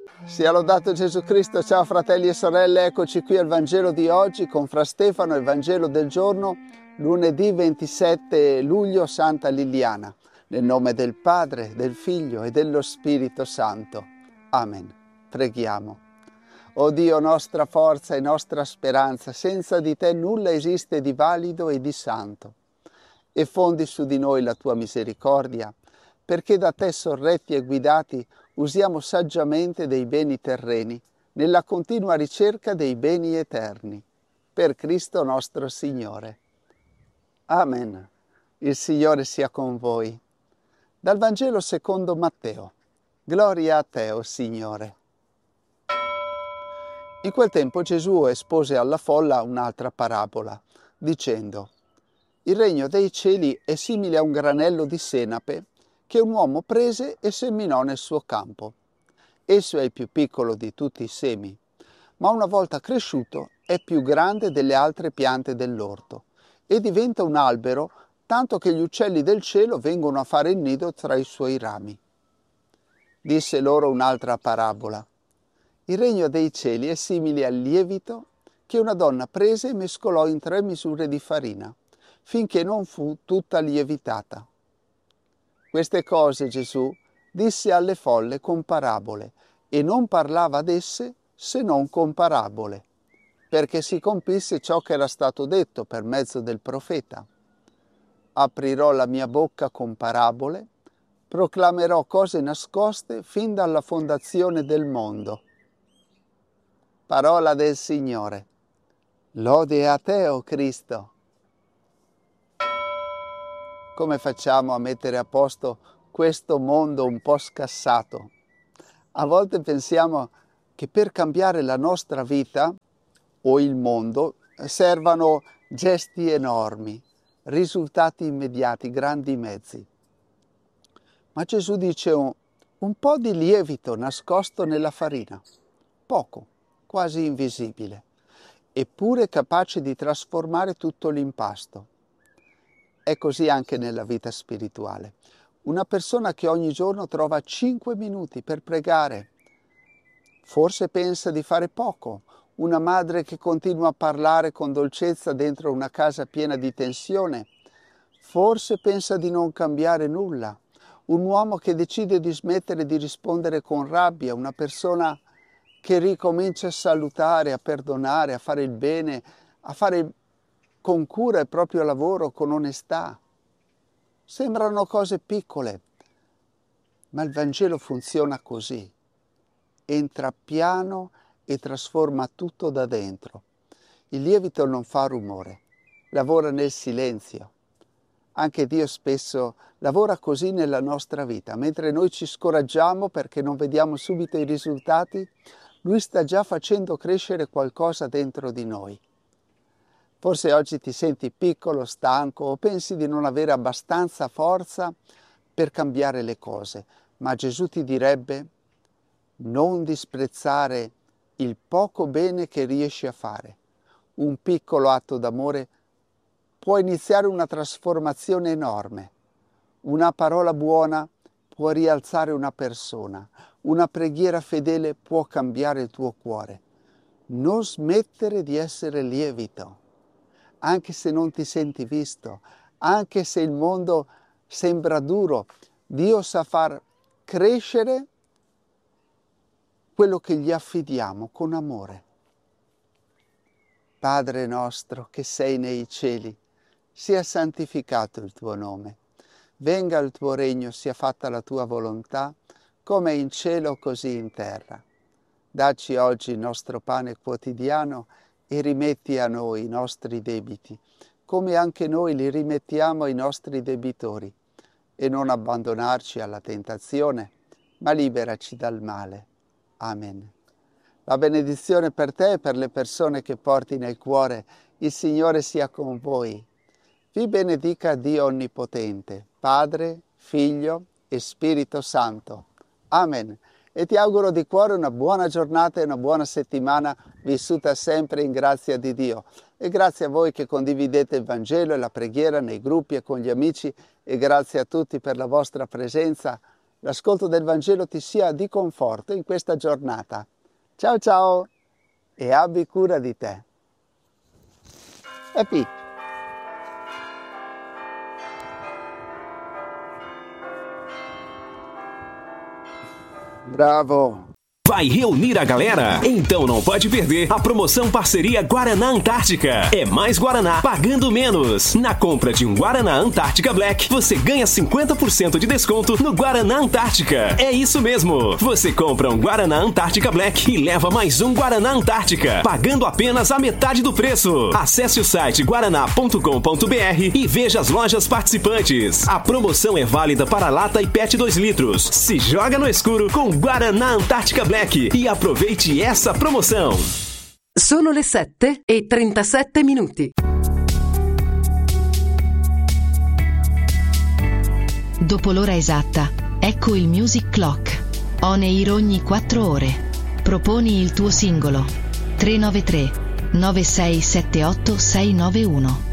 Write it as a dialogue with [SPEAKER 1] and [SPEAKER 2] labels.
[SPEAKER 1] Sia lodato Gesù Cristo. Ciao fratelli e sorelle, eccoci qui al Vangelo di oggi con Fra Stefano, il Vangelo del giorno, lunedì 27 luglio, Santa Liliana. Nel nome del Padre, del Figlio e dello Spirito Santo. Amen. Preghiamo. O Dio, nostra forza e nostra speranza, senza di te nulla esiste di valido e di santo. E fondi su di noi la tua misericordia, perché da te sorretti e guidati usiamo saggiamente dei beni terreni, nella continua ricerca dei beni eterni. Per Cristo nostro Signore. Amen. Il Signore sia con voi. Dal Vangelo secondo Matteo. Gloria a te, o Signore. In quel tempo Gesù espose alla folla un'altra parabola, dicendo: il regno dei cieli è simile a un granello di senape che un uomo prese e seminò nel suo campo. Esso è il più piccolo di tutti i semi, ma una volta cresciuto è più grande delle altre piante dell'orto e diventa un albero, tanto che gli uccelli del cielo vengono a fare il nido tra i suoi rami. Disse loro un'altra parabola. Il regno dei cieli è simile al lievito che una donna prese e mescolò in 3 misure di farina, finché non fu tutta lievitata. Queste cose Gesù disse alle folle con parabole e non parlava ad esse se non con parabole, perché si compisse ciò che era stato detto per mezzo del profeta. Aprirò la mia bocca con parabole, proclamerò cose nascoste fin dalla fondazione del mondo. Parola del Signore. Lode a te, o Cristo. Come facciamo a mettere a posto questo mondo un po' scassato? A volte pensiamo che per cambiare la nostra vita o il mondo servano gesti enormi, risultati immediati, grandi mezzi. Ma Gesù dice un po' di lievito nascosto nella farina, poco, quasi invisibile, eppure capace di trasformare tutto l'impasto. È così anche nella vita spirituale. Una persona che ogni giorno trova 5 minuti per pregare, forse pensa di fare poco. Una madre che continua a parlare con dolcezza dentro una casa piena di tensione, forse pensa di non cambiare nulla. Un uomo che decide di smettere di rispondere con rabbia, una persona che ricomincia a salutare, a perdonare, a fare il bene, a fare con cura il proprio lavoro, con onestà. Sembrano cose piccole, ma il Vangelo funziona così. Entra piano e trasforma tutto da dentro. Il lievito non fa rumore, lavora nel silenzio. Anche Dio spesso lavora così nella nostra vita. Mentre noi ci scoraggiamo perché non vediamo subito i risultati, Lui sta già facendo crescere qualcosa dentro di noi. Forse oggi ti senti piccolo, stanco o pensi di non avere abbastanza forza per cambiare le cose, ma Gesù ti direbbe: non disprezzare il poco bene che riesci a fare. Un piccolo atto d'amore può iniziare una trasformazione enorme. Una parola buona può rialzare una persona. Una preghiera fedele può cambiare il tuo cuore. Non smettere di essere lievito, anche se non ti senti visto, anche se il mondo sembra duro. Dio sa far crescere quello che gli affidiamo con amore. Padre nostro che sei nei cieli, sia santificato il tuo nome. Venga il tuo regno, sia fatta la tua volontà, come in cielo così in terra. Dacci oggi il nostro pane quotidiano e rimetti a noi i nostri debiti, come anche noi li rimettiamo ai nostri debitori. E non abbandonarci alla tentazione, ma liberaci dal male. Amen. La benedizione per te e per le persone che porti nel cuore. Il Signore sia con voi. Vi benedica Dio Onnipotente, Padre, Figlio e Spirito Santo. Amen. E ti auguro di cuore una buona giornata e una buona settimana vissuta sempre in grazia di Dio. E grazie a voi che condividete il Vangelo e la preghiera nei gruppi e con gli amici, e grazie a tutti per la vostra presenza l'ascolto del Vangelo ti sia di conforto in questa giornata. Ciao ciao e abbi cura di te. Happy. Bravo.
[SPEAKER 2] Vai reunir a galera? Então não pode perder a promoção Parceria Guaraná Antártica. É mais Guaraná pagando menos. Na compra de um Guaraná Antártica Black, você ganha 50% de desconto no Guaraná Antártica. É isso mesmo. Você compra um Guaraná Antártica Black e leva mais um Guaraná Antártica, pagando apenas a metade do preço. Acesse o site guaraná.com.br e veja as lojas participantes. A promoção é válida para lata e PET 2 litros. Se joga no escuro com Guaraná Antártica Black e aproveite essa promoção.
[SPEAKER 3] Sono le 7:37.
[SPEAKER 4] Dopo l'ora esatta, ecco il Music Clock. On air ogni 4 ore. Proponi il tuo singolo. 393 9678 691.